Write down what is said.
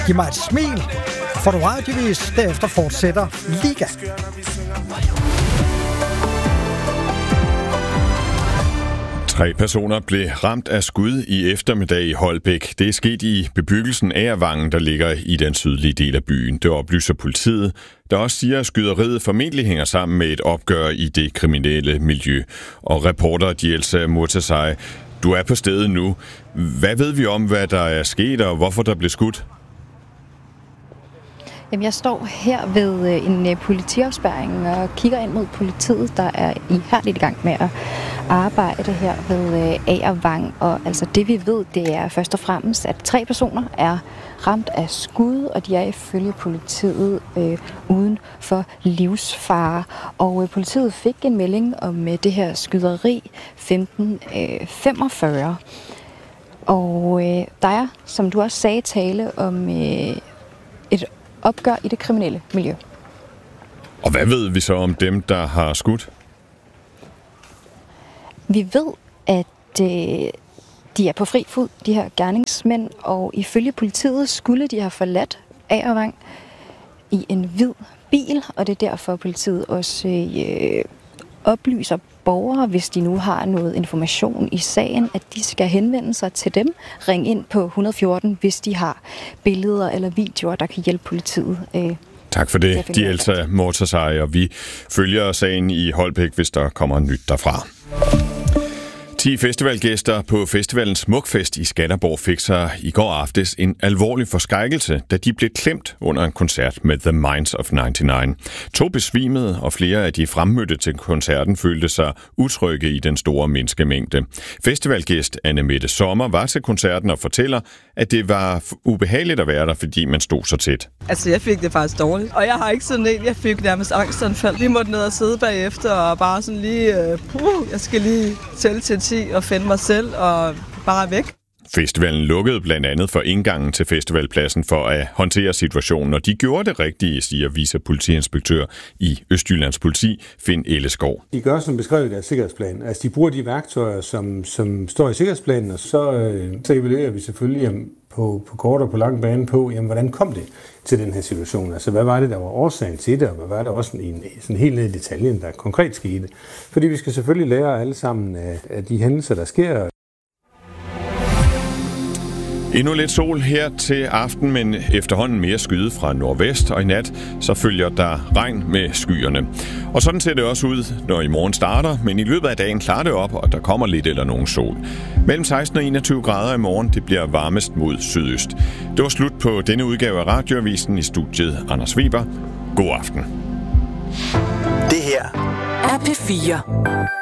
Giv mig et smil, for du radiovis, derefter fortsætter Liga. 3 personer blev ramt af skud i eftermiddag i Holbæk. Det er sket i bebyggelsen Agervangen, der ligger i den sydlige del af byen. Det oplyser politiet, der også siger, at skyderiet formentlig hænger sammen med et opgør i det kriminelle miljø. Og reporter Djelsa Murtasai, du er på stedet nu. Hvad ved vi om, hvad der er sket, og hvorfor der blev skudt? Jamen, jeg står her ved en politiafspærring og kigger ind mod politiet, der er ihærdigt i gang med at arbejde her ved Agervang. Og altså det vi ved, det er først og fremmest, at 3 personer er ramt af skud, og de er ifølge politiet uden for livsfare. Og politiet fik en melding om det her skyderi 15:45. Og der er, som du også sagde, tale om et opgør i det kriminelle miljø. Og hvad ved vi så om dem, der har skudt? Vi ved, at de er på fri fod, de her gerningsmænd, og ifølge politiet skulle de have forladt Agervang i en hvid bil, og det er derfor, politiet også oplyser borgere, hvis de nu har noget information i sagen, at de skal henvende sig til dem. Ring ind på 114, hvis de har billeder eller videoer, der kan hjælpe politiet. Tak for det, Djelsa Murtasai, og vi følger sagen i Holbæk, hvis der kommer nyt derfra. 10 festivalgæster på festivalens Smukfest i Skanderborg fik sig i går aftes en alvorlig forskrækkelse, da de blev klemt under en koncert med The Minds of 99. 2 besvimede, og flere af de fremmødte til koncerten følte sig utrygge i den store menneskemængde. Festivalgæst Anne Mette Sommer var til koncerten og fortæller, at det var ubehageligt at være der, fordi man stod så tæt. Altså, jeg fik det faktisk dårligt. Og jeg har ikke sådan en, jeg fik nærmest angstanfald. Vi måtte ned og sidde bagefter og bare sådan lige, jeg skal lige tælle til 10 og finde mig selv og bare væk. Festivalen lukkede blandt andet for indgangen til festivalpladsen for at håndtere situationen, og de gjorde det rigtige, siger vicepolitiinspektør i Østjyllands Politi, Finn Elleskov. De gør som beskrevet i deres sikkerhedsplan. Altså de bruger de værktøjer, som står i sikkerhedsplanen, og så evaluerer vi selvfølgelig på kort og på lang bane på, jamen, hvordan kom det til den her situation? Altså hvad var det, der var årsagen til det, og hvad var det også sådan helt ned i detaljen, der konkret skete? Fordi vi skal selvfølgelig lære alle sammen af de hændelser, der sker. Endnu lidt sol her til aften, men efterhånden mere skyde fra nordvest, og i nat så følger der regn med skyerne. Og sådan ser det også ud, når i morgen starter, men i løbet af dagen klarer det op, og der kommer lidt eller nogen sol. Mellem 16 og 21 grader i morgen, det bliver varmest mod sydøst. Det var slut på denne udgave af Radioavisen. I studiet Anders Weber. God aften. Det her er P4.